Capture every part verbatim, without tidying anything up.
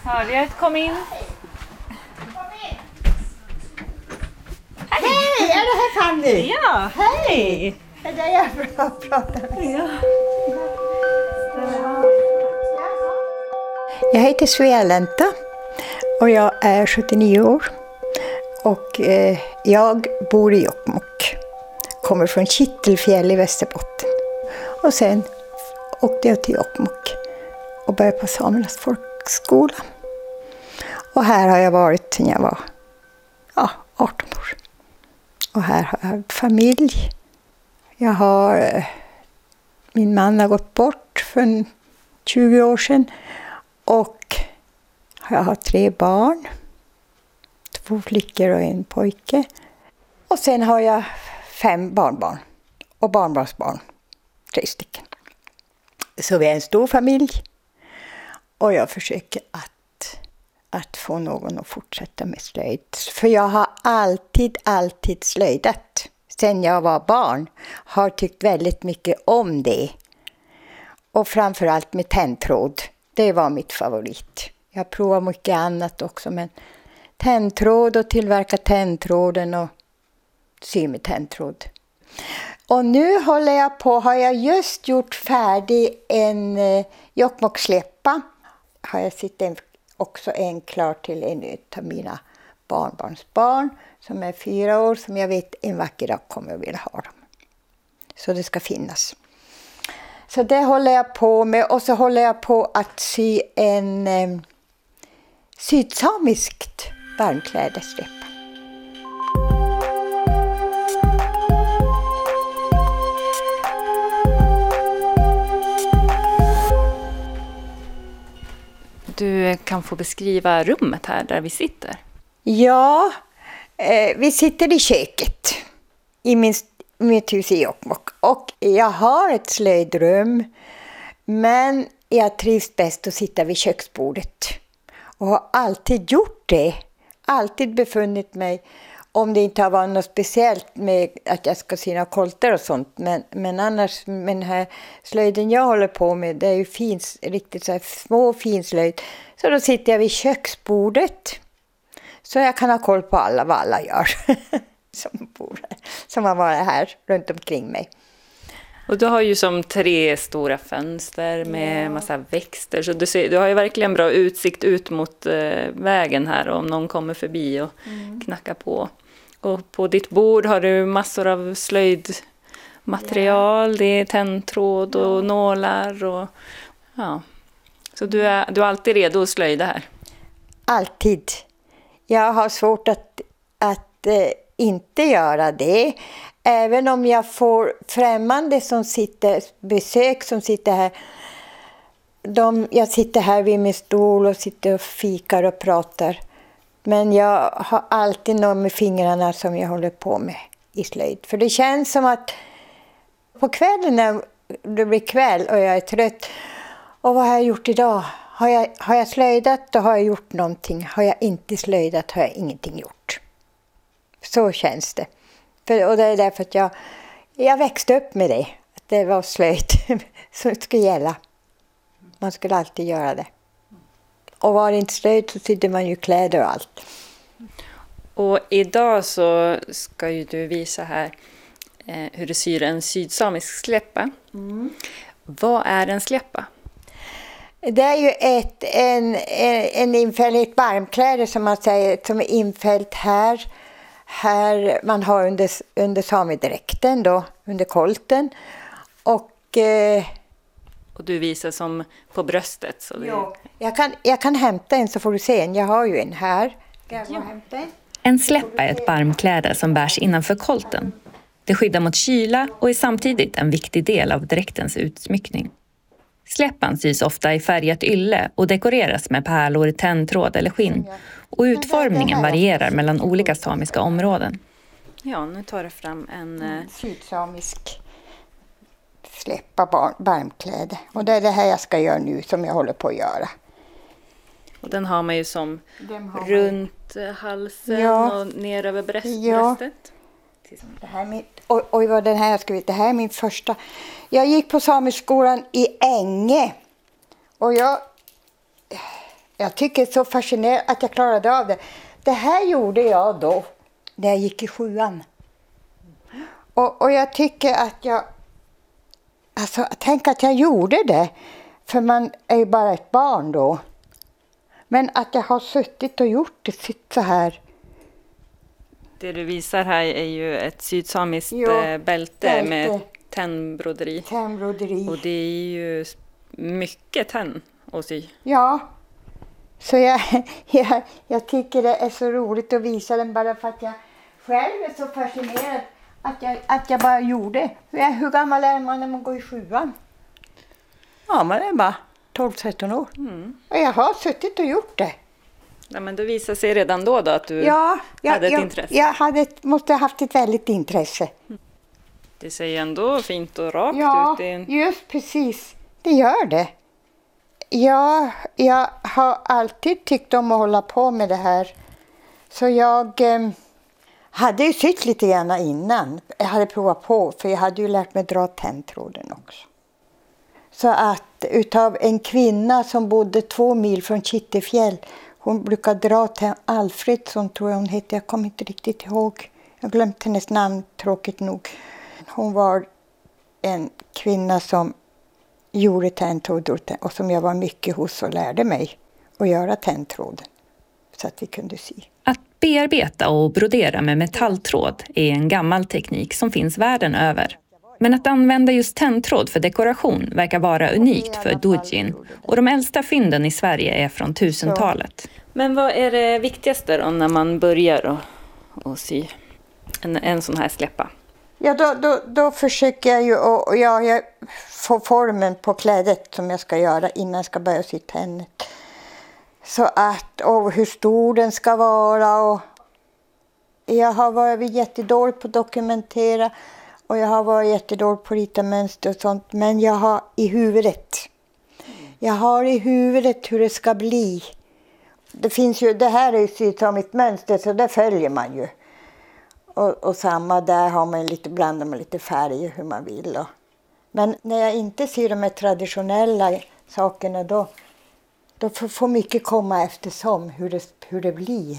Harriet, kom in. Hej, är det här Fanny? Ja, hej. Är det jag bra att prata med? Ja. Jag heter Svea Lenta och jag är sjuttionio år. Och eh, jag bor i Jokkmokk. Kommer från Kittelfjäll i Västerbotten. Och sen åkte jag till Jokkmokk och började på Samernas folkskola. Och här har jag varit sedan jag var ja, arton år. Och här har jag familj. Jag har, min man har gått bort för tjugo år sedan. Och jag har tre barn. Två flickor och en pojke. Och sen har jag fem barnbarn och barnbarnsbarn. Tre stycken. Så vi är en stor familj. Och jag försöker att, att få någon att fortsätta med slöjd. För jag har alltid, alltid slöjdat. Sen jag var barn har tyckt väldigt mycket om det. Och framförallt med tändtråd. Det var mitt favorit. Jag provar mycket annat också, men tändtråd och tillverka tändtråden och sy med tändtråd. Och nu håller jag på, har jag just gjort färdig en eh, Jokkmokk-släppa. Har jag sett en, också en klar till en av mina barnbarnsbarn som är fyra år, som jag vet en vacker dag kommer att vilja ha dem. Så det ska finnas. Så det håller jag på med, och så håller jag på att sy en eh, sydsamiskt barnklädesläppa. Du kan få beskriva rummet här där vi sitter. Ja, eh, vi sitter i köket i min, mitt hus i Jokkmokk. Och jag har ett slöjdrum, men jag trivs bäst att sitta vid köksbordet. Och har alltid gjort det. Alltid befunnit mig, om det inte har varit något speciellt med att jag ska syna kolter och sånt. Men, men annars, med den här slöjden jag håller på med, det är ju fins, riktigt så här små finslöjd. Så då sitter jag vid köksbordet. Så jag kan ha koll på alla vad alla gör som bor här, som har varit här runt omkring mig. Och du har ju som tre stora fönster med ja. massa växter. Så du, ser, du har ju verkligen bra utsikt ut mot eh, vägen här om någon kommer förbi och mm. knackar på. Och på ditt bord har du massor av slöjdmaterial. Ja. Det är tändtråd och ja. nålar. Och, ja. Så du är, du är alltid redo att slöjda här? Alltid. Jag har svårt att, att eh, inte göra det. Även om jag får främmande som sitter, besök som sitter här. De, jag sitter här vid min stol och sitter och fikar och pratar. Men jag har alltid något med fingrarna som jag håller på med i slöjd. För det känns som att på kvällen när det blir kväll och jag är trött. Och vad har jag gjort idag? Har jag, har jag slöjdat, då har jag gjort någonting. Har jag inte slöjdat, har jag ingenting gjort. Så känns det. För, och det är därför att jag, jag växte upp med det. Att det var slöjd som skulle gälla. Man skulle alltid göra det. Och var det inte slöjd så sydde man ju kläder och allt. Och idag så ska ju du visa här eh, hur du syr en sydsamisk släppa. Mm. Vad är en släppa? Det är ju ett, en, en infälligt barmkläder som man säger, som är infällt här. Här man har under, under samedräkten då, under kolten. Och, eh, och du visar som på bröstet. Så det... ja, jag kan, jag kan hämta en så får du se en. Jag har ju en här. Ska jag ja. hämta en? En släppa är ett barmkläde som bärs innanför kolten. Det skyddar mot kyla och är samtidigt en viktig del av dräktens utsmyckning. Släppan sys ofta i färgat ylle och dekoreras med pärlor, tändtråd eller skinn. Och utformningen varierar mellan olika samiska områden. Ja, nu tar jag fram en... Mm, sydsamisk släppa bar- barmkläde. Och det är det här jag ska göra nu som jag håller på att göra. Och den har man ju som runt man... halsen ja. och ner över bröst, ja. bröstet. Det här är min, oj, oj, vad den här jag skrivit. Det här är min första. Jag gick på sameskolan i Änge. Och jag Jag tycker det är så fascinerande att jag klarade av det. Det här gjorde jag då när jag gick i sjuan. Och, och jag tycker att jag... Alltså, tänk att jag gjorde det. För man är ju bara ett barn då. Men att jag har suttit och gjort det, sitt så här. Det du visar här är ju ett sydsamiskt Jo, bälte, bälte med tennbroderi. Tennbroderi. Och det är ju mycket tenn att sy. Ja. Så jag, jag, jag tycker det är så roligt att visa den bara för att jag själv är så fascinerad att jag, att jag bara gjorde. Hur gammal är man när man går i sjuan? Ja, man är bara tolv tretton år. Mm. Och jag har suttit och gjort det. Ja, men det visade sig redan då, då att du ja, jag, hade ett jag, intresse. Jag hade, måste ha haft ett väldigt intresse. Mm. Det ser ju ändå fint och rakt ja, ut. Ja, en... just precis. Det gör det. Ja, jag har alltid tyckt om att hålla på med det här. Så jag eh, hade ju sytt lite grann innan. Jag hade provat på, för jag hade ju lärt mig dra tenntråden också. Så att utav en kvinna som bodde två mil från Kittelfjäll. Hon brukar dra till Alfredsson, tror jag hon hette. Jag kommer inte riktigt ihåg. Jag glömde hennes namn, tråkigt nog. Hon var en kvinna som gjorde tenntråd och som jag var mycket hos och lärde mig att göra tenntråden. Så att vi kunde sy. Att bearbeta och brodera med metalltråd är en gammal teknik som finns världen över. Men att använda just tenntråd för dekoration verkar vara unikt för Dujin. Och de äldsta fynden i Sverige är från tusentalet. Men vad är det viktigaste då när man börjar och, och sy en, en sån här släppa? Ja, då, då, då försöker jag ju att ja, jag få formen på klädet som jag ska göra innan jag ska börja sy tennet. Så att, och hur stor den ska vara. Och jag har varit jättedålig på att dokumentera. Och jag har varit jättedålig på att rita mönster och sånt. Men jag har i huvudet. Jag har i huvudet hur det ska bli. Det finns ju, det här är ju sytt som ett mönster, så det följer man ju. Och, och samma där har man lite, blandar man lite färger hur man vill. Och. Men när jag inte syr de här traditionella sakerna då, då får, får mycket komma eftersom hur det, hur det blir.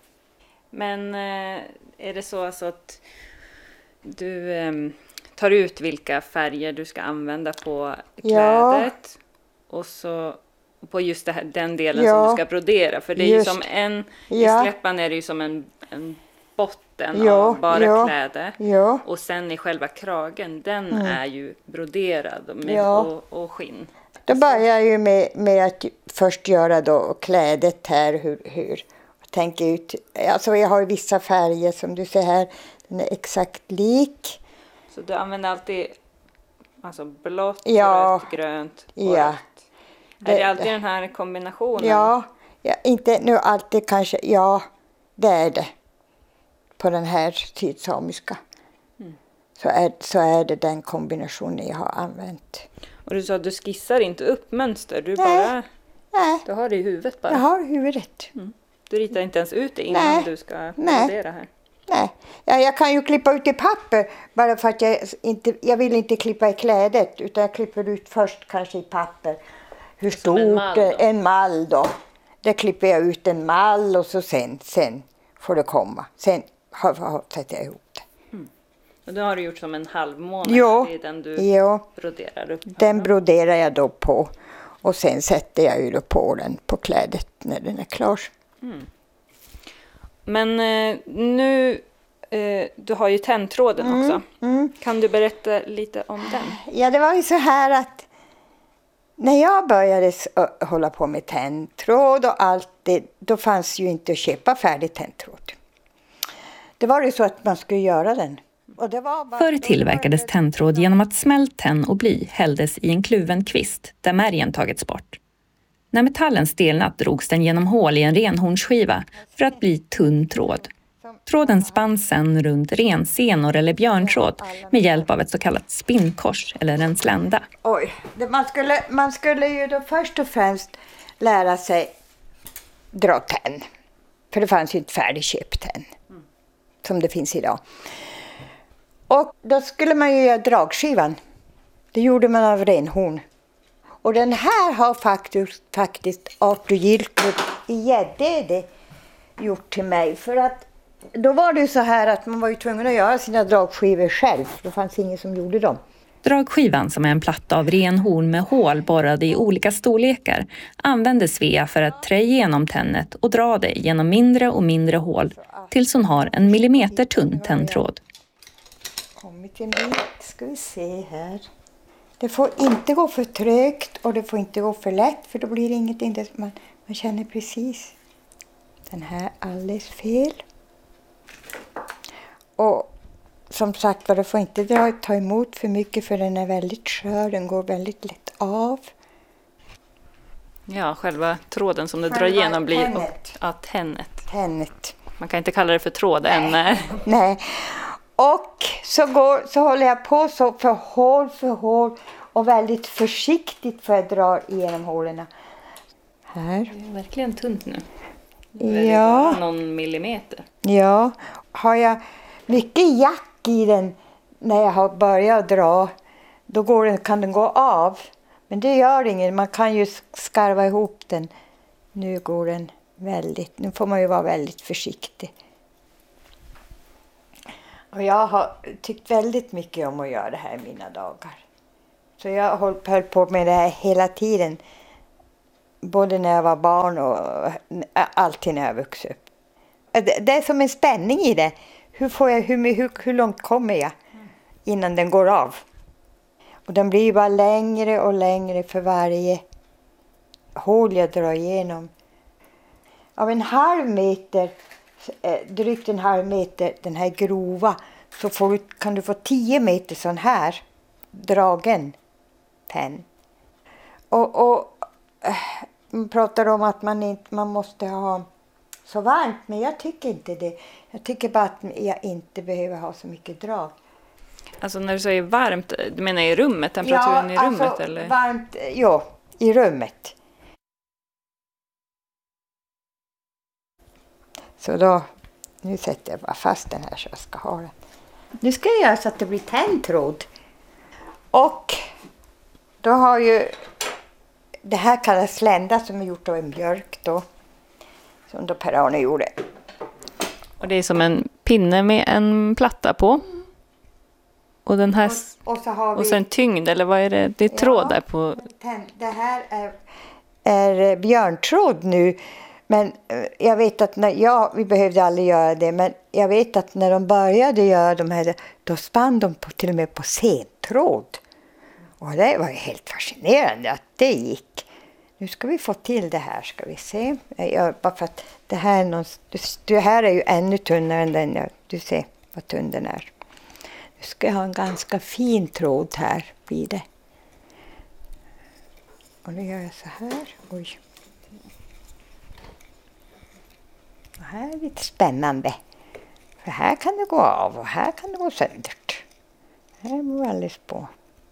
Men är det så alltså att du eh, tar ut vilka färger du ska använda på klädet? Ja. Och så på just det här, den delen ja. Som du ska brodera. För det är just. Ju som en, ja. I släppan är det ju som en, en botten ja. Av bara ja. Kläder. Ja. Och sen i själva kragen, den mm. är ju broderad med ja. och, och skinn. Då börjar jag ju med, med att först göra då klädet här, hur, hur tänker ut. Alltså jag har ju vissa färger som du ser här, den är exakt lik. Så du använder alltid alltså blått, ja. Rött, grönt och ja. Rött. Det, är det alltid det. Den här kombinationen? Ja, ja, inte nu alltid kanske, ja det är det. På den här sydsamiska. Mm. Så, är, så är det den kombinationen jag har använt. Och du sa att du skissar inte upp mönster, du Nej. Bara... Nej. Du har det i huvudet bara? Jag har huvudet. Mm. Du ritar inte ens ut det innan Nej. Du ska brodera här? Nej, ja, jag kan ju klippa ut i papper bara för att jag inte, jag vill inte klippa i klädet utan jag klipper ut först kanske i papper. Hur stort en mall, en mall då. Där klipper jag ut en mall och så sen, sen får det komma. Sen har, har, sätter jag ihop det. Mm. Och då har du gjort som en halvmånad. Jo, det är den du jo, broderar upp. Den broderar jag då på och sen sätter jag ju då på den på klädet när den är klar. Mm. Men eh, nu, eh, du har ju tenntråden mm, också. Mm. Kan du berätta lite om den? Ja, det var ju så här att när jag började hålla på med tenntråd och allt det, då fanns ju inte att köpa färdig tenntråd. Det var ju så att man skulle göra den. Och det var bara... Förr tillverkades tenntråd genom att smält tenn och bly hälldes i en kluven kvist där märgen tagits bort. När metallen stelnat drogs den genom hål i en renhornsskiva för att bli tunn tråd. Tråden spanns sen runt rensenor eller björntråd med hjälp av ett så kallat spinnkors eller en slända. Oj, man skulle, man skulle ju då först och främst lära sig dra tenn. För det fanns ju inte färdigköpt tenn mm. som det finns idag. Och då skulle man ju göra dragskivan. Det gjorde man av renhorn. Och den här har faktiskt, faktiskt Arthur Gilkwood i Gäddede gjort till mig. För att då var det ju så här att man var ju tvungen att göra sina dragskivor själv. Det fanns ingen som gjorde dem. Dragskivan, som är en platta av renhorn med hål borrade i olika storlekar, använder Svea för att trä igenom tennet och dra det genom mindre och mindre hål tills hon har en millimeter tunn tenntråd. Kommit en bit, ska vi se här. Det får inte gå för trögt och det får inte gå för lätt, för då blir det ingenting. Man, man känner precis. Den här alldeles fel. Och som sagt, det får inte dra, ta emot för mycket, för den är väldigt skör. Den går väldigt lätt av. Ja, själva tråden som du Själva drar igenom blir tennet. Ja, tennet. Tennet. Man kan inte kalla det för tråd än. Nej. Nej. Och så, går, så håller jag på så för hål för hål och väldigt försiktigt för att dra igenom hålen. Här. Det är verkligen tunt nu. Ja. Bara någon millimeter. Ja. Har jag mycket jack i den när jag har börjat dra, då går den, kan den gå av. Men det gör inget. Man kan ju skarva ihop den. Nu går den väldigt. Nu får man ju vara väldigt försiktig. Och jag har tyckt väldigt mycket om att göra det här i mina dagar. Så jag har hållit på med det här hela tiden. Både när jag var barn och alltid när jag vuxit upp. Det är som en spänning i det. Hur, får jag, hur, hur, hur långt kommer jag innan den går av? Och den blir bara längre och längre för varje hål jag drar igenom. Av en halv meter, drygt en halv meter, den här grova, så får du, kan du få tio meter sån här dragen tenn. Och, och man pratar om att man, inte, man måste ha så varmt, men jag tycker inte det. Jag tycker bara att jag inte behöver ha så mycket drag. Alltså när du säger varmt, du menar i rummet, temperaturen ja, i rummet? Alltså, eller? varmt, ja, i rummet. Så då, nu sätter jag bara fast den här så jag ska ha den. Nu ska jag göra så att det blir tenntråd. Och då har ju, det här kallas slända som är gjort av en björk då. Som då Per-Arne gjorde. Och det är som en pinne med en platta på. Och den här och, och, så har vi, och sen tyngd, eller vad är det? Det är tråd ja, där på. Det här är, är björntråd nu. Men jag vet att när jag, vi behövde aldrig göra det, men jag vet att när de började göra de här, då spann de på, till och med på sentråd. Och det var ju helt fascinerande att det gick. Nu ska vi få till det här, ska vi se. Jag, bara för att det här, är någon, det här är ju ännu tunnare än den. Du ser vad tunn den är. Nu ska jag ha en ganska fin tråd här, blir det. Och nu gör jag så här. Oj. Och här är lite spännande. För här kan det gå av och här kan det gå sönder. Här beror alldeles på.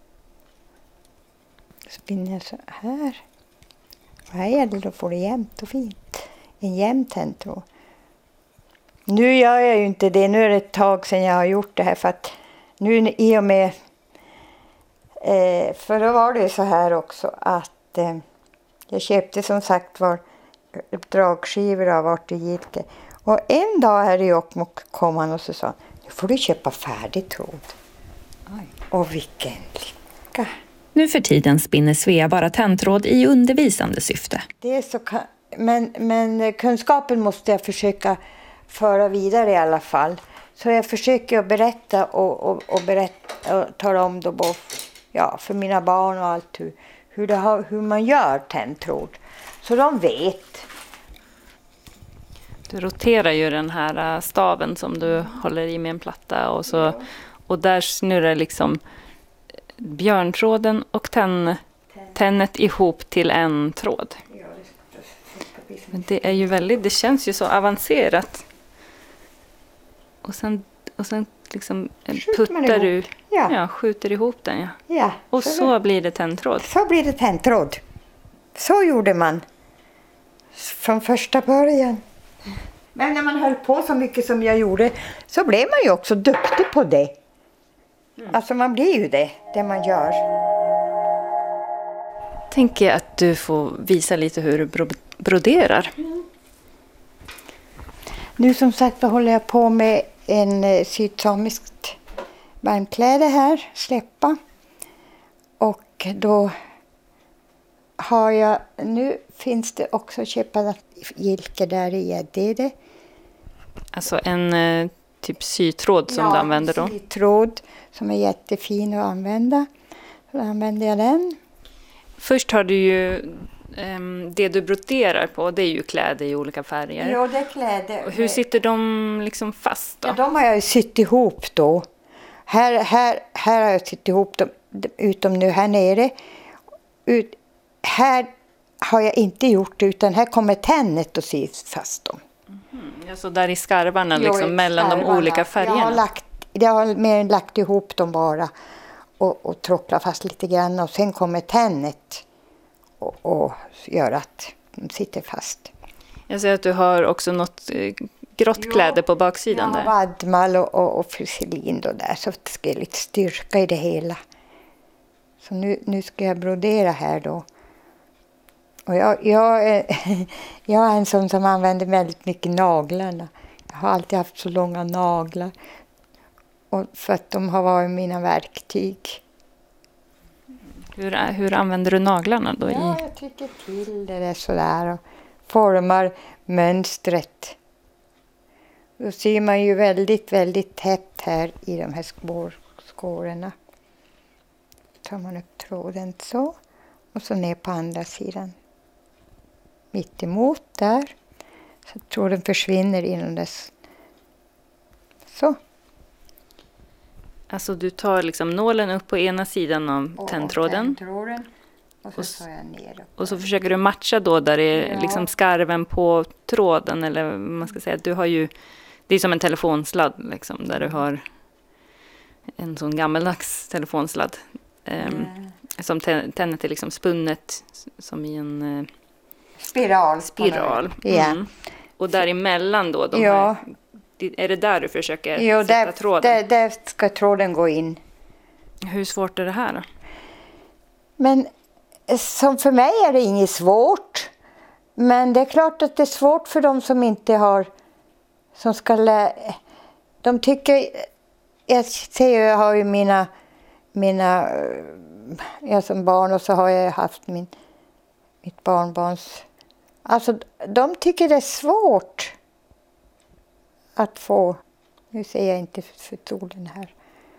Spinner jag så här. Och här gäller det att få det jämnt och fint. En jämn tenntråd. Nu gör jag ju inte det. Nu är det ett tag sedan jag har gjort det här. För att nu i och med... Eh, för då var det så här också att... Eh, jag köpte som sagt var dragskivor av Arthur Gilke. Och en dag här i Jokkmokk kom han och så sa, nu får du köpa färdig tråd. Oj. Och vilken lycka. Nu för tiden spinner Svea bara tenntråd i undervisande syfte. Det är så, men, men kunskapen måste jag försöka föra vidare i alla fall. Så jag försöker att berätta och, och, och, berätta, och tala om då, ja, för mina barn och allt hur, hur, det har, hur man gör tenntråd. Så de vet. Du roterar ju den här staven som du håller i med en platta och, så, och där snurrar liksom björntråden och tenn, tennet ihop till en tråd. Men det är ju väldigt, det känns ju så avancerat. Och sen, och sen liksom puttar du, ja. Ja, skjuter ihop den. Ja. Ja, och så, så blir det tenntråd. Så blir det tenntråd. Så gjorde man från första början. Men när man höll på så mycket som jag gjorde så blev man ju också duktig på det. Mm. Alltså man blir ju det, det man gör. tänker jag att du får visa lite hur du bro- broderar. Mm. Nu som sagt håller jag på med en eh, sydsamiskt varmkläde här, släppa. Och då har jag, nu finns det också köpa gilke där i Gäddede. Alltså en eh, typ sytråd som ja, du använder då? Ja, sytråd som är jättefin att använda. Så använder jag den. Först har du ju, um, det du broderar på, det är ju kläder i olika färger. Ja, det är kläder. Och hur sitter de liksom fast då? Ja, de har jag ju sytt ihop då. Här, här, här har jag sytt ihop dem, utom nu här nere. Ut, här har jag inte gjort det, utan här kommer tennet och sy fast dem. Mm, ja, så där i skarvarna, Jo, liksom, i mellan skarvarna. de olika färgerna? Jag har, lagt, jag har mer lagt ihop dem bara och, och tråcklat fast lite grann. Och sen kommer tennet och, och gör att de sitter fast. Jag ser att du har också något eh, grått kläde på baksidan ja, där. vadmal och, och, och fusilin då där, så att det ska lite styrka i det hela. Så nu, nu ska jag brodera här då. Och jag, jag, är, jag är en sån som använder väldigt mycket naglarna. Jag har alltid haft så långa naglar. Och för att de har varit mina verktyg. Hur, hur använder du naglarna då? Ja, i? jag tycker till det där sådär och formar mönstret. Då ser man ju väldigt, väldigt tätt här i de här skår, skårorna. Tar man upp tråden så och så ner på andra sidan. Mitt emot där. Så tråden försvinner inom dess. Så. Alltså du tar liksom nålen upp på ena sidan av Och, tändtråden. Och tändtråden. Och så tar jag ner. Och så försöker du matcha då där det är Ja. liksom skarven på tråden. Eller vad man ska säga. Du har ju, det är som en telefonsladd liksom, där du har en sån gammaldags telefonsladd. Um, Mm. Som tennet är liksom spunnet som i en uh, Spiral. spiral. Ja. Mm. Och däremellan då, de Ja. här, är det där du försöker Jo, sätta där, tråden? där, där ska tråden gå in. Hur svårt är det här då? Men som för mig är det inget svårt. Men det är klart att det är svårt för de som inte har, som ska lä- de tycker, jag ser jag har ju mina, mina, jag som barn och så har jag haft min, mitt barnbarns, alltså de tycker det är svårt att få, nu ser jag inte för solen här.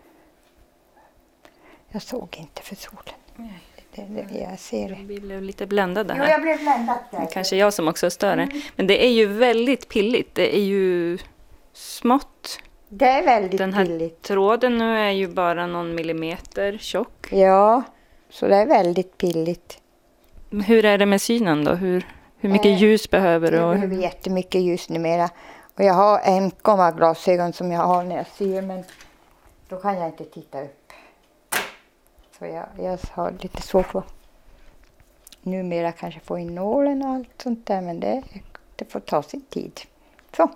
Jag såg inte för solen. Nej. Det, det, jag ser det. Jag blev lite bländad Jo, här. jag blev bländad där. Kanske jag som också är större. Mm. Men det är ju väldigt pilligt. Det är ju smått. Det är väldigt Den här billigt. tråden nu är ju bara någon millimeter tjock. Ja, så det är väldigt billigt. Hur är det med synen då? Hur, hur mycket Eh, ljus behöver du? Jag Och behöver hur- jättemycket ljus numera. Och jag har enkomma glasögon som jag har när jag syr, men då kan jag inte titta upp. Så jag, jag har lite svårt att numera kanske få in nålen och allt sånt där, men det, det får ta sin tid. Så.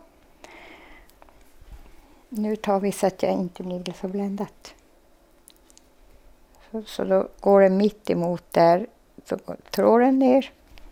Nu tar vi så att jag inte blir så bländat. Så, så då går det mitt emot där, så går tråden ner.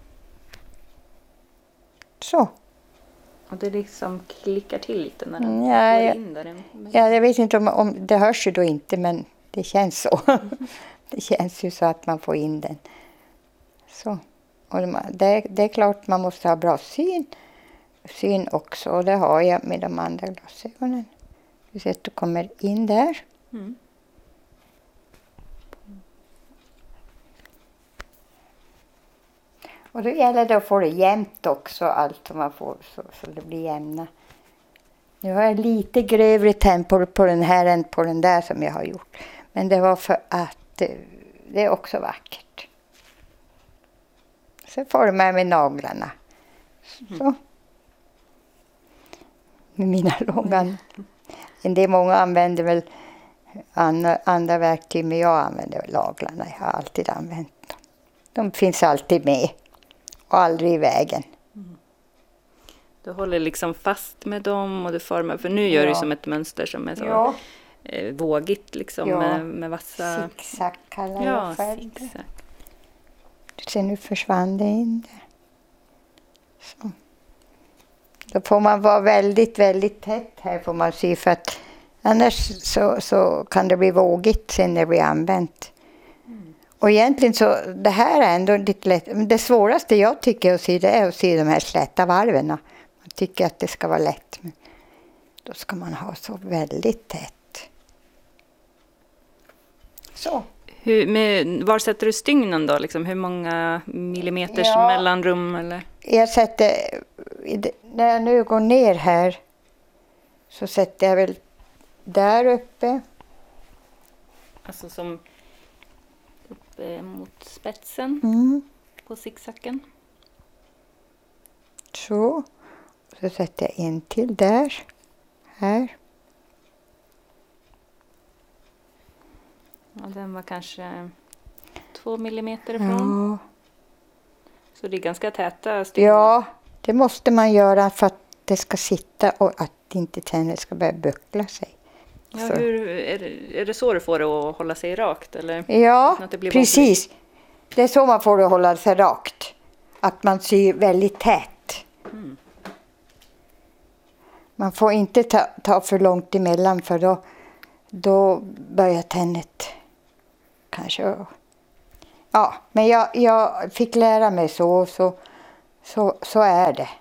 Så. Och det liksom klickar till lite när den Mm, ja, går ja. in där. Ja, jag vet inte om, om det hörs ju då inte, men det känns så. Det känns ju så att man får in den. Så. Och det, det är klart man måste ha bra syn. Syn också, och det har jag med de andra glasögonen. Du ser att du kommer in där. Mm. Och då gäller det att få det jämnt också, allt som man får, så, så det blir jämna. Nu har jag lite grövre tempo på den här än på den där som jag har gjort. Men det var för att eh, det är också vackert. Så formar jag med naglarna. Så. Med mina långa. En del många använder väl andra, andra verktyg, men jag använder väl naglarna. Jag har alltid använt dem. De finns alltid med och aldrig i vägen. Du håller liksom fast med dem och du formar, för nu gör Ja. du som ett mönster som är så Ja, eh, vågigt liksom Ja. med, med vassa... zigzag kallar Ja, jag själv det. zigzag. Så nu försvann det in där. Så. Då får man vara väldigt, väldigt tätt här får man sy för att annars så, så kan det bli vågigt sen det blir använt. Mm. Och egentligen så, det här är ändå lite lätt. Det svåraste jag tycker att sy det är att sy de här släta varven. Man tycker att det ska vara lätt. Men då ska man ha så väldigt tätt. Så. Hur, med, var sätter du stygnen då? Liksom, hur många millimeters ja, mellanrum? Eller? Jag sätter, när jag nu går ner här så sätter jag väl där uppe. Alltså som uppe mot spetsen mm. på zigzaggen. Så. Så sätter jag en till där. Här. Ja, den var kanske två millimeter ifrån. Ja. Så det är ganska täta stygnar. Ja, det måste man göra för att det ska sitta och att inte tänder ska börja buckla sig. Ja, hur, är, det, är det så du får det att hålla sig rakt? Eller? Ja, att det blir precis. Det är så man får det att hålla sig rakt. Att man syr väldigt tätt. Mm. Man får inte ta, ta för långt emellan för då, då börjar tändet kanske. Ja, men jag, jag fick lära mig så, så, så, så är det.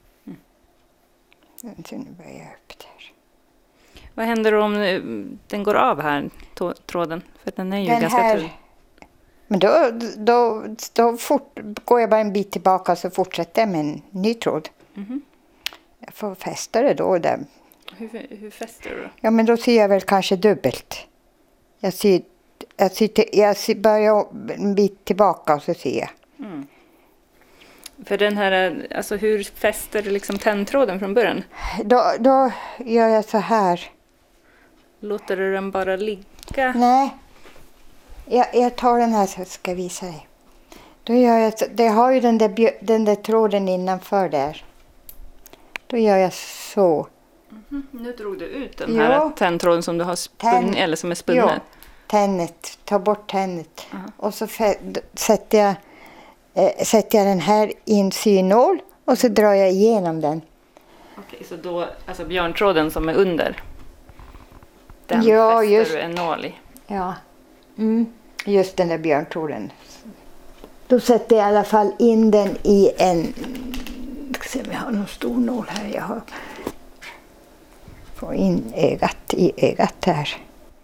Mm. Så nu börjar jag upp där. Vad händer om den går av här, tråden? För den är ju den ganska här, tunn. Men då, då, då fort, går jag bara en bit tillbaka så fortsätter jag med en ny tråd. Mm-hmm. Jag får fästa det då. Där. Hur, hur fäster du då? Ja, men då syr jag väl kanske dubbelt. Jag syr, jag syr, till, jag syr börjar en bit tillbaka och så syr jag. Mm. För den här, alltså hur fäster du liksom tändtråden från början? Då, då gör jag så här. Låter du den bara ligga? Nej, jag, jag tar den här så ska jag visa dig. Då gör jag så, det har ju den där, den där tråden innanför där. Då gör jag så. Mm-hmm. Nu drog du ut den jo. här tändtråden som du har spunnit, eller som är spunnet. Jo, tännet, ta bort tännet. Uh-huh. Och så fä- sätter jag eh, sätter jag den här i en synål och så drar jag igenom den. Okej, så då, alltså björntråden som är under, den ja, fäster just, du en nål i? Ja, mm, just den där björntråden. Då sätter jag i alla fall in den i en, ska se om jag har någon stor nål här. Jag har, får in ögat i ögat här.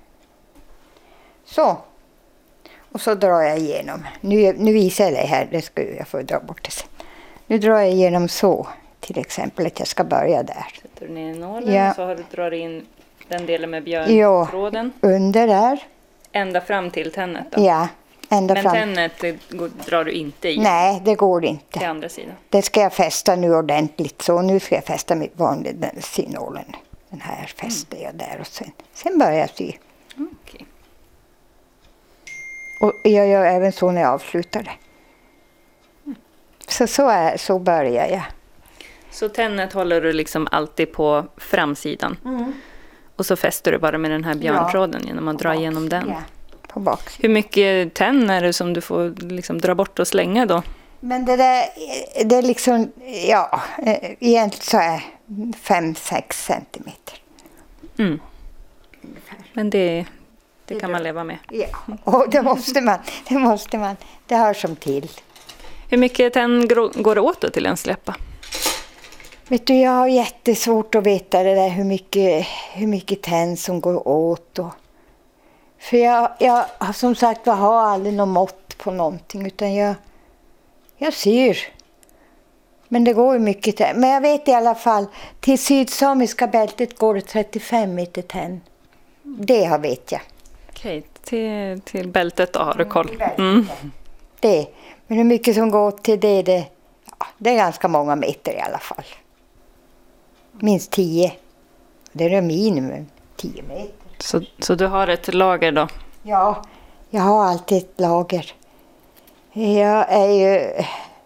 Så. Och så drar jag igenom. Nu, nu visar jag dig här, det ska jag få dra bort det sen. Nu drar jag igenom så. Till exempel att jag ska börja där. Sätter du ner nålen ja. och så har du drar in den delen med björntråden. Ja, under där. Ända fram till tännet då? Ja, ända men fram. Men tännet det går, drar du inte i? Nej, det går inte. Till andra sidan? Det ska jag fästa nu ordentligt. Så nu ska jag fästa mitt vanliga den synålen. Den här fäster mm. jag där och sen, sen börjar jag sy. Mm, okay. Och jag gör även så när jag avslutar det. Mm. Så, så, är, så börjar jag. Så tännet håller du liksom alltid på framsidan? Mm. Och så fäster du bara med den här björntråden ja, genom att dra bak. igenom den? Ja, på bak. Hur mycket tenn är det som du får liksom dra bort och slänga då? Men det där, det är liksom, ja, egentligen så är fem sex centimeter. Mm. Men det, det kan man leva med. Ja, och det måste man. Det måste man. Det hör som till. Hur mycket tenn går det åt då till en släppa? Vet du, jag har jättesvårt att veta det där hur mycket, hur mycket tenn som går åt. Och, för jag, jag som sagt jag har aldrig något mått på någonting utan jag, jag syr. Men det går ju mycket tenn. Men jag vet i alla fall, till sydsamiska bältet går det trettiofem meter tenn. Det har vet jag. Okej, till, till bältet då har du koll. Mm. Det. Men hur mycket som går till det, det, ja, det är ganska många meter i alla fall. Minst tio. Det är minimum tio meter. Så, så du har ett lager då? Ja, jag har alltid ett lager. Jag är ju...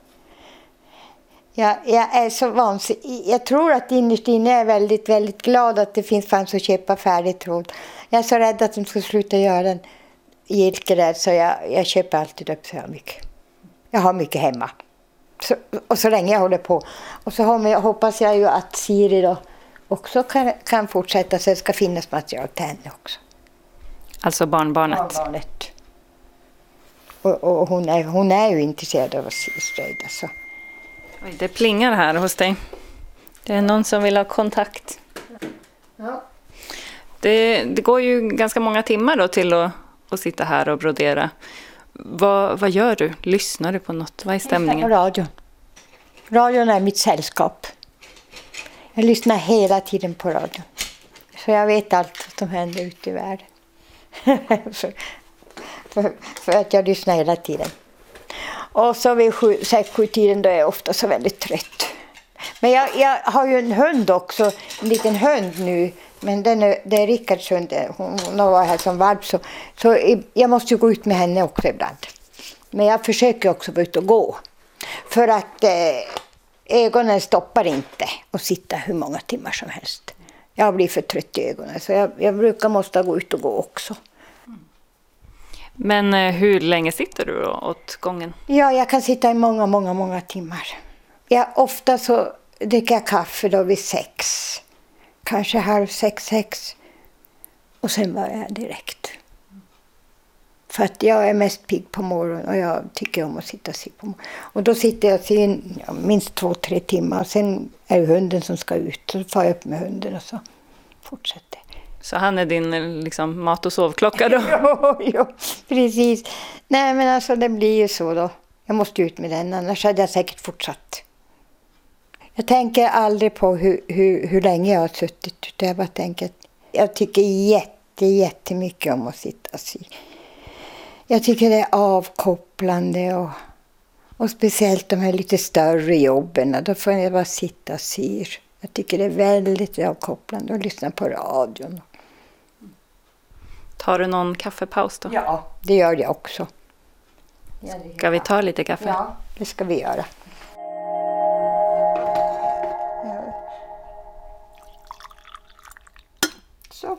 Jag, jag är så vansinnig. Jag tror att innerst inne är väldigt, väldigt glad att det finns fans att köpa färdig tråd. Jag är så rädd att de ska sluta göra en gilke där så jag, jag köper alltid upp så mycket. Jag har mycket hemma. Så, och så länge jag håller på. Och så har, hoppas jag ju att Siri då också kan, kan fortsätta så det ska finnas material till henne också. Alltså barnbarnet? Barnbarnet. Och, och hon, är, hon är ju intresserad av att slöjda. Så. Oj, det plingar här hos dig. Det är någon som vill ha kontakt. Ja. Det, det går ju ganska många timmar då till att, att sitta här och brodera. Vad, vad gör du? Lyssnar du på något? Vad är stämningen? Jag lyssnar på radion. Radion är mitt sällskap. Jag lyssnar hela tiden på radion. Så jag vet allt som händer ute i världen. för, för, för att jag lyssnar hela tiden. Och så vid sju, sex, sju tiden då är jag ofta så väldigt trött. Men jag, jag har ju en hund också. En liten hund nu. Men den är, det är Rickards hund. Hon, hon har varit här som valp. Så, så jag måste ju gå ut med henne också ibland. Men jag försöker också gå ut och gå. För att eh, ögonen stoppar inte att sitta hur många timmar som helst. Jag blir för trött i ögonen. Så jag, jag brukar måste gå ut och gå också. Men eh, hur länge sitter du då åt gången? Ja, jag kan sitta i många, många, många timmar. Jag, ofta så dricker jag kaffe då vid sex. Kanske halv sex, sex. Och sen börjar jag direkt. För att jag är mest pigg på morgonen och jag tycker om att sitta och se på morgonen. Och då sitter jag till ja, minst två, tre timmar. Och sen är det hunden som ska ut. Så får jag upp med hunden och så fortsätter. Så han är din liksom, mat- och sovklocka då? jo, jo, precis. Nej, men alltså det blir ju så då. Jag måste ut med den, annars hade jag säkert fortsatt. Jag tänker aldrig på hur, hur, hur länge jag har suttit. Jag bara tänker att jag tycker jätte, jättemycket om att sitta och sy. Jag tycker det är avkopplande och, och speciellt de här lite större jobben. Då får jag bara sitta och syr. Jag tycker det är väldigt avkopplande att lyssna på radion. Tar du någon kaffepaus då? Ja, det gör jag också. Ska vi ta lite kaffe? Ja, det ska vi göra. Så.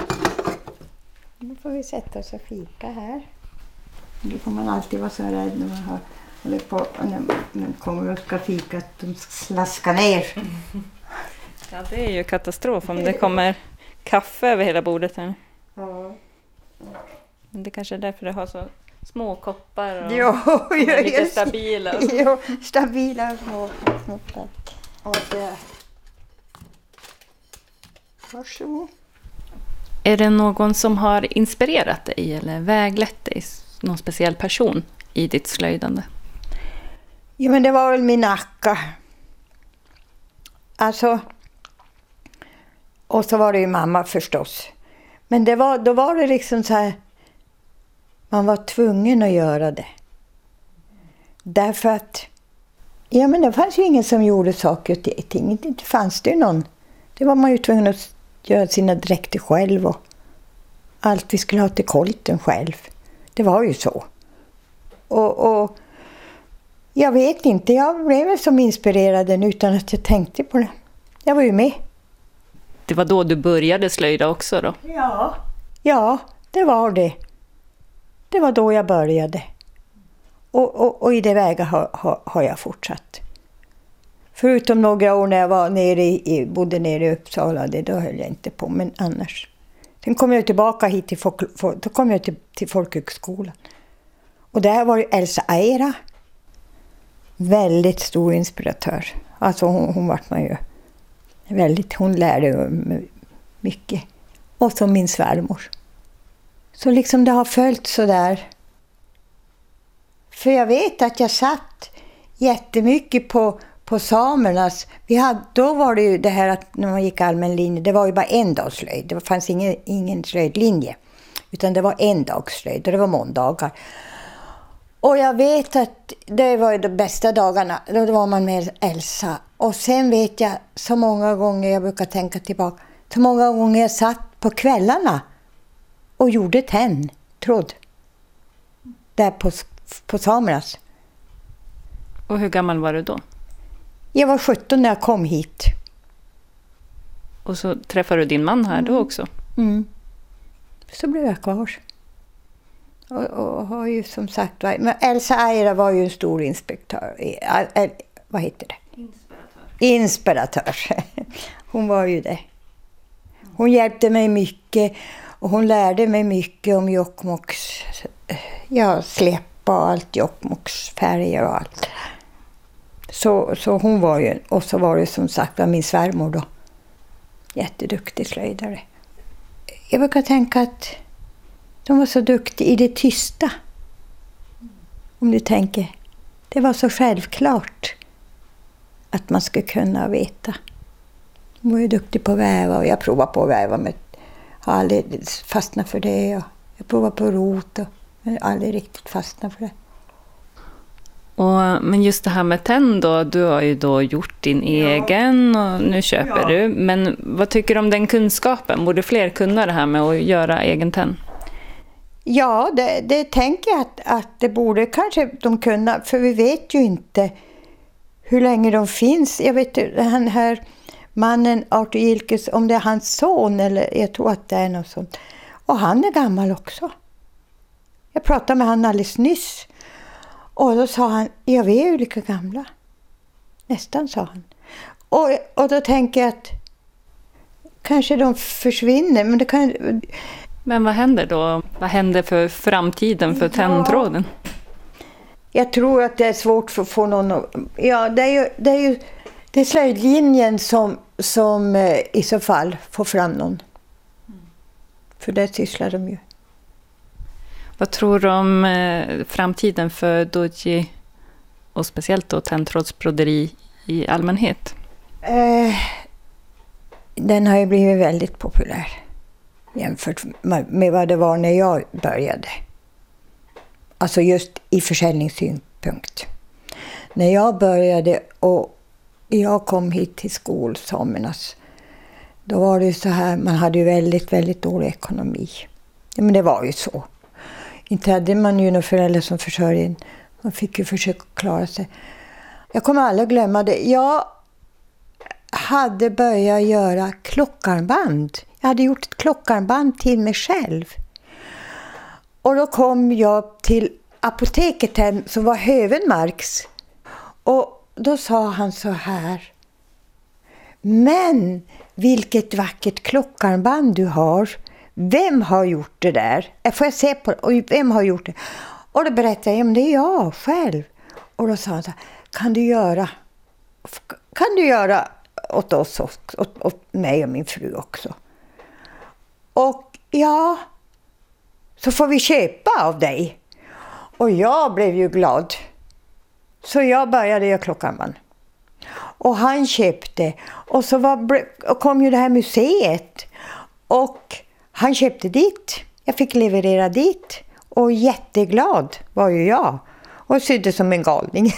Nu får vi sätta oss och fika här. Nu får man alltid vara så rädd när man har, håller på, när man kommer och ska fika att de slaskar ner. Ja, det är ju katastrof om det kommer kaffe över hela bordet här. Ja. Men det kanske är därför det har så små koppar och jo, jo, lite just, stabila. Jo, stabila små koppar. Och det. Varsågod. Är det någon som har inspirerat dig eller väglett dig? Någon speciell person i ditt slöjdande? Ja, men det var väl min Akka. Alltså, och så var det ju mamma förstås. Men det var, då var det liksom så här, man var tvungen att göra det. Därför att, ja men det fanns ju ingen som gjorde saker och ting. Det fanns det ju någon. Det var man ju tvungen att göra sina dräkter själv och allt vi skulle ha till kolten själv. Det var ju så. Och, och jag vet inte, jag blev som inspirerad utan att jag tänkte på det. Jag var ju med. Det var då du började slöjda också då? Ja, ja det var det. Det var då jag började. Och, och, och i det vägen har, har, har jag fortsatt. Förutom några år när jag var nere i, bodde nere i Uppsala, det då höll jag inte på, men annars. Sen kom jag tillbaka hit till, folk, då kom jag till, till folkhögskolan. Och där var ju Elsa Eira väldigt stor inspiratör. Alltså hon, hon var man ju väldigt, hon lärde mycket. Och så min svärmor. Så liksom det har följt så där. För jag vet att jag satt jättemycket på, på samernas. Vi hade, då var det ju det här att när man gick allmän linje, det var ju bara en dags slöjd. Det fanns ingen, ingen slöjdlinje. Utan det var en dags slöjd och det var måndagar. Och jag vet att det var de bästa dagarna. Då var man med Elsa. Och sen vet jag så många gånger, jag brukar tänka tillbaka. Så många gånger jag satt på kvällarna och gjorde tenn, tråd. Där på, på samernas. Och hur gammal var du då? Jag var sjutton när jag kom hit. Och så träffade du din man här mm. då också? Mm. Så blev jag kvar. Och, och har ju som sagt, men Elsa Eira var ju en stor inspektör. Ä, ä, vad heter det? Inspiratör. Inspiratör. Hon var ju det. Hon hjälpte mig mycket och hon lärde mig mycket om Jokkmokks, ja, släppa och allt, Jokkmokks färger och allt. Så, så hon var ju, och så var det som sagt var min svärmor då. Jätteduktig slöjdare. Jag brukar tänka att de var så duktiga i det tysta. Om du tänker. Det var så självklart att man skulle kunna veta. Hon var ju duktig på att väva och jag provade på att väva. Men har aldrig fastnat för det. Och jag provade på rot och men aldrig riktigt fastnat för det. Och, men just det här med tenn då, du har ju då gjort din ja. egen och nu köper ja. du. Men vad tycker du om den kunskapen? Borde fler kunna det här med att göra egen tenn? Ja, det, det tänker jag att, att det borde kanske de kunna. För vi vet ju inte hur länge de finns. Jag vet den här mannen Arthur Gilkes, om det är hans son eller jag tror att det är något sånt. Och han är gammal också. Jag pratade med han alldeles nyss. Och då sa han, ja vi är ju lika gamla. Nästan, sa han. Och, och då tänker jag att kanske de försvinner. Men, det kan... men vad händer då? Vad händer för framtiden för ja. tenntråden? Jag tror att det är svårt för att få någon att... Ja, det är ju, det är ju det är slöjdlinjen som, som eh, i så fall får fram någon. Mm. För det sysslar de ju. Vad tror du om eh, framtiden för doji och speciellt då tenntrådsbroderi i allmänhet? Eh, den har ju blivit väldigt populär jämfört med vad det var när jag började. Alltså just i försäljningssynpunkt. När jag började och jag kom hit till skolsamernas, då var det ju så här, man hade ju väldigt, väldigt dålig ekonomi. Ja, men det var ju så. Inte hade man ju några föräldrar som försörjde in. Man fick ju försöka klara sig. Jag kommer aldrig glömma det. Jag hade börjat göra klockarmband. Jag hade gjort ett klockarmband till mig själv. Och då kom jag till apoteket här, som var Hövenmarks. Och då sa han så här. Men vilket vackert klockarmband du har. Vem har gjort det där? Får jag se på det? Och vem har gjort det? Och då berättade jag, men det är jag själv. Och då sa han så här, kan du göra kan du göra åt oss också, åt, åt mig och min fru också? Och ja, så får vi köpa av dig. Och jag blev ju glad. Så jag började göra klockarmband. Och han köpte. Och så var, och kom ju det här museet. Och han köpte dit. Jag fick leverera dit. Och jätteglad var ju jag. Och sydde som en galning.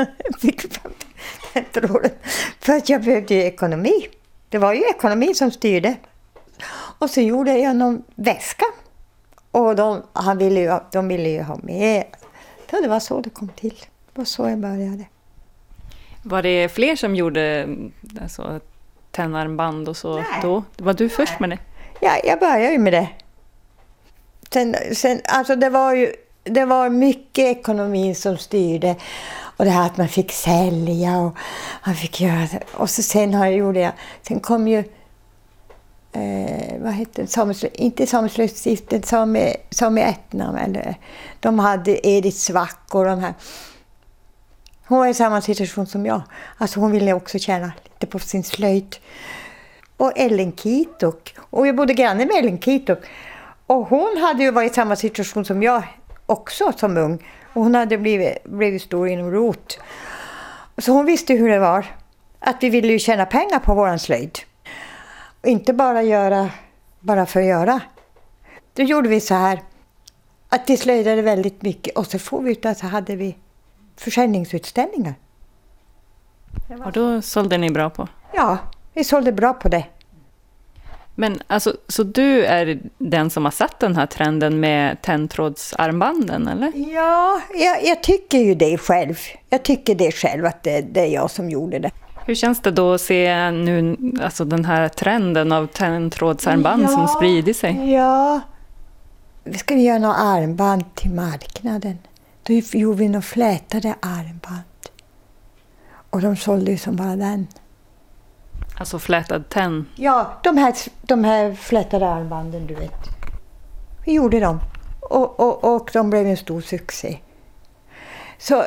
För att jag behövde ju ekonomi. Det var ju ekonomi som styrde. Och så gjorde jag någon väska. Och de, han ville ju, de ville ju ha med. Så det var så det kom till. Det var så jag började. Var det fler som gjorde alltså, tennarmband och så? Nej. Då? Var du Nej. först med det? Ja, jag började ju med det. Sen, sen, alltså det var ju det var mycket ekonomin som styrde. Och det här att man fick sälja och man fick göra det. Och så sen har jag gjort det. Sen kom ju eh, vad heter det? Sameslöjd, inte Sameslöjdstiften, Same, Same Ätnam eller de hade Edith Svack och de här. Hon var i samma situation som jag. Alltså hon ville också tjäna lite på sin slöjd. Och Ellen Kitok. Och jag bodde granne med Ellen Kitok. Och hon hade ju varit i samma situation som jag också som ung. Och hon hade blivit, blivit stor inom rot. Så hon visste hur det var. Att vi ville ju tjäna pengar på våran slöjd. Och inte bara göra bara för att göra. Då gjorde vi så här. Att vi slöjdade väldigt mycket. Och så får vi ut att så hade vi försäljningsutställningar. Och då sålde ni bra på? Ja, vi sålde bra på det. Men alltså, så du är den som har satt den här trenden med tenntrådsarmbanden, eller? Ja, jag, jag tycker ju det själv. Jag tycker det själv att det, det är jag som gjorde det. Hur känns det då att se nu alltså den här trenden av tenntrådsarmband ja, som sprider sig? Ja, vi skulle göra några armband till marknaden. Då gjorde vi några flätade armband. Och de sålde ju som bara den. Alltså flätad tenn? Ja, de här, de här flätade armbanden, du vet. Vi gjorde dem. Och, och, och de blev en stor succé. Så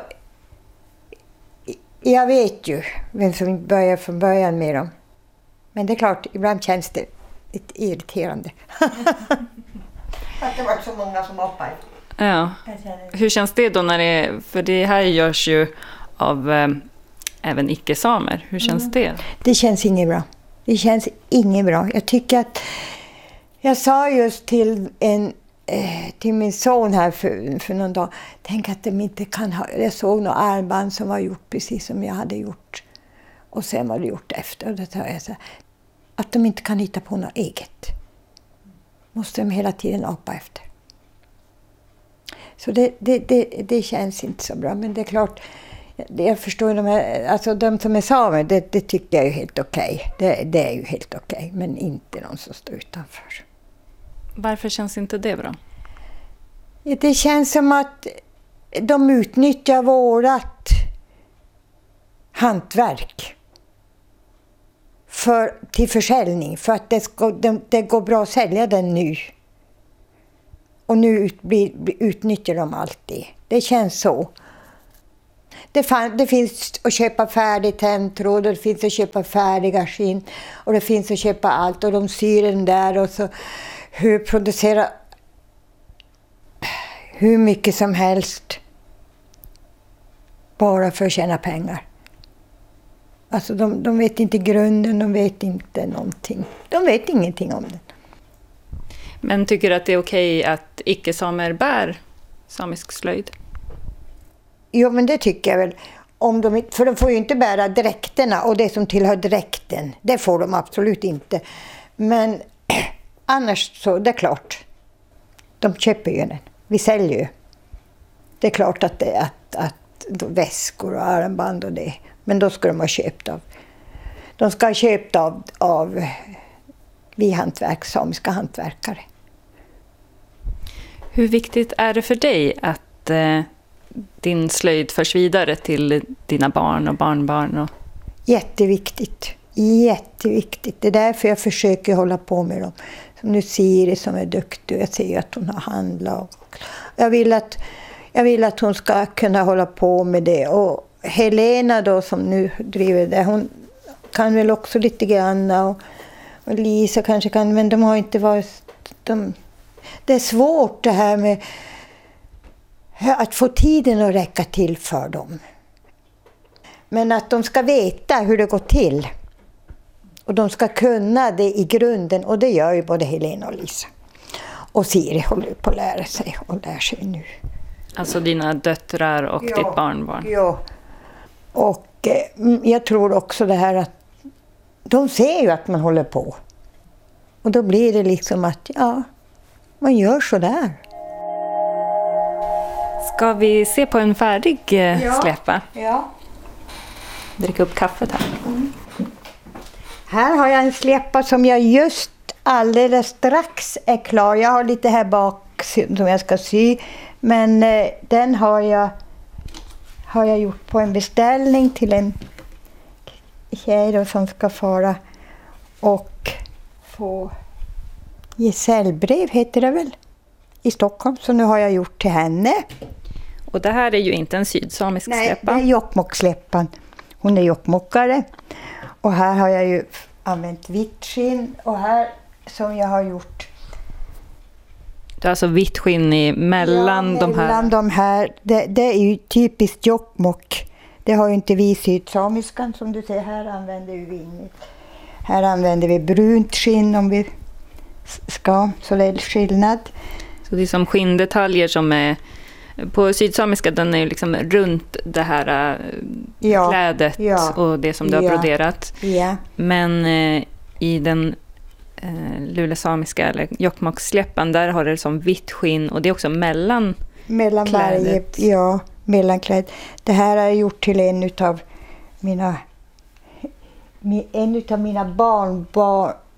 jag vet ju vem som började från början med dem. Men det är klart, ibland känns det lite irriterande. Att det var så många som hoppade. Ja. Hur känns det då när det, för det här görs ju av eh, även icke-samer. Hur känns mm. det? Det känns inget bra. Det känns inget bra. Jag tycker att jag sa just till en eh, till min son här för, för någon dag, tänk att de inte kan ha, jag såg några armband som var gjort precis som jag hade gjort. Och sen var det gjort efter. Och då tar jag så här, att de inte kan hitta på något eget. Måste de hela tiden apa efter. Så det, det, det, det känns inte så bra. Men det är klart, jag förstår de här, alltså de som är samer, det, det tycker jag är helt okej. Det, det är ju helt okej, men inte någon som står utanför. Varför känns inte det bra? Det känns som att de utnyttjar vårat hantverk för, till försäljning. För att det, ska, det, det går bra att sälja den nu. Och nu ut, blir, utnyttjar de allt det. Det känns så. Det, fan, det finns att köpa färdig tändtråd, och det finns att köpa färdiga skinn. Och det finns att köpa allt. Och de syr den där och så hur producerar hur mycket som helst. Bara för att tjäna pengar. Alltså de, de vet inte grunden, de vet inte någonting. De vet ingenting om det. Men tycker du att det är okej att icke-samer bär samisk slöjd? Jo, men det tycker jag väl. Om de, för de får ju inte bära dräkterna och det som tillhör dräkten. Det får de absolut inte. Men annars så, det är klart. De köper ju den. Vi säljer ju. Det är klart att det är att, att väskor och armband och det. Men då ska de ha köpt av. De ska ha köpt av, av vi hantverk, samiska hantverkare. Hur viktigt är det för dig att eh, din slöjd förs vidare till dina barn och barnbarn? Och... Jätteviktigt. Jätteviktigt. Det är därför jag försöker hålla på med dem. Som nu Siri som är duktig. Jag ser att hon har handlat. Jag vill att, jag vill att hon ska kunna hålla på med det. Och Helena då som nu driver det. Hon kan väl också lite grann. Och, och Lisa kanske kan. Men de har inte varit... De, det är svårt det här med att få tiden att räcka till för dem. Men att de ska veta hur det går till. Och de ska kunna det i grunden. Och det gör ju både Helena och Lisa. Och Siri håller på att lära sig och lär sig nu. Alltså dina döttrar och ja, ditt barnbarn. Ja. Och eh, jag tror också det här att de ser ju att man håller på. Och då blir det liksom att ja, man gör så där. Ska vi se på en färdig eh, ja. släpa? Ja. Dricka upp kaffet här. Mm. Här har jag en släpa som jag just alldeles strax är klar. Jag har lite här bak som jag ska sy. Men eh, den har jag, har jag gjort på en beställning till en tjej då, som ska fara och få gesällbrev heter det väl i Stockholm. Så nu har jag gjort till henne. Och det här är ju inte en sydsamisk Nej, släpa. Nej, det är Jokkmokksläppan. Hon är jokkmokkare. Och här har jag ju använt vitt skinn. Och här som jag har gjort... Det är alltså vitt skinn i mellan, ja, de här? mellan de här. Det, det är ju typiskt Jokkmokk. Det har ju inte vi sydsamiskan som du ser. Här använder vi vitt. Här använder vi brunt skinn om vi ska. Så det är skillnad. Så det är som skinndetaljer som är... På sydsamiska den är liksom runt det här äh, ja, klädet ja, och det som du har ja, broderat. Ja. Men äh, i den äh, lulesamiska eller Jokkmokkssläppan där har det som vitt skinn och det är också mellan mellan klädet. Varje, ja, mellankläd. Det här har jag gjort till en utav mina en utav mina barnbarn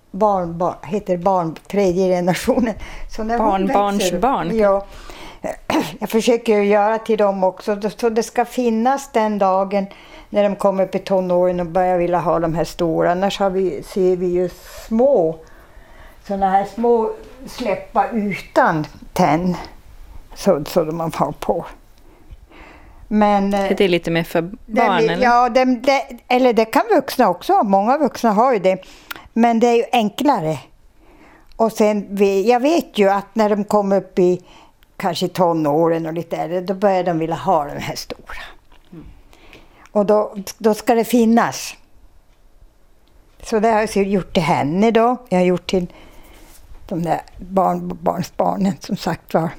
barn, barn heter barn, tredje generationen. Så när barn, barns barn. Ja, jag försöker göra till dem också. Så det ska finnas den dagen när de kommer upp i tonåren och börjar vilja ha de här stora. Annars har vi, ser vi ju små, såna här små släppa utan tenn. Så, så de har på. Men, det är lite mer för barn, det, eller? Ja, det, det, eller det kan vuxna också ha. Många vuxna har ju det. Men det är ju enklare. Och sen, jag vet ju att när de kommer upp i kanske tonåren och lite äldre, då börjar de vilja ha de här stora. Mm. Och då, då ska det finnas. Så det har jag gjort till henne då. Jag har gjort till de där barn, barnsbarnen som sagt var.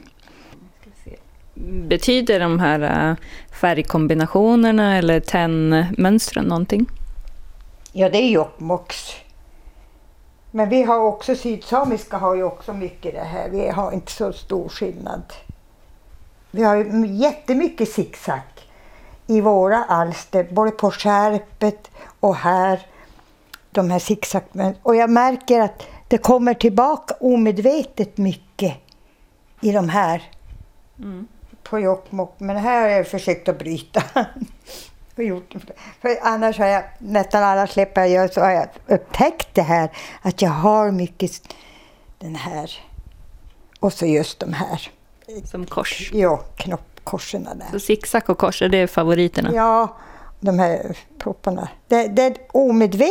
Betyder de här färgkombinationerna eller tennmönstren någonting? Ja, det är Jokkmokks. Men vi har också, sydsamiska har ju också mycket det här. Vi har inte så stor skillnad. Vi har ju jättemycket zigzag i våra alster, både på skärpet och här. De här zigzag. Och jag märker att det kommer tillbaka omedvetet mycket i de här. Mm. På Jokkmokk. Men här har jag försökt att bryta. och gjort. För annars har jag nästan alla släpp jag gör så har jag upptäckt det här. Att jag har mycket den här. Och så just de här. Som kors? Ja, knoppkorsen där. Så zigzag och kors, är det favoriterna? Ja, de här propparna. Det, det är omedvetet.